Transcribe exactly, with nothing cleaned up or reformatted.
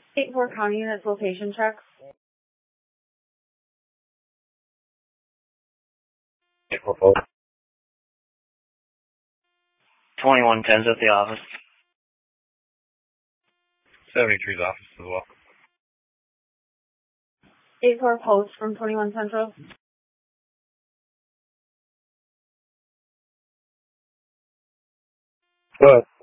eight four County Units location check. twenty-one ten's at the office. seventy-three's office as well. eight four Post from twenty-one Central. Good.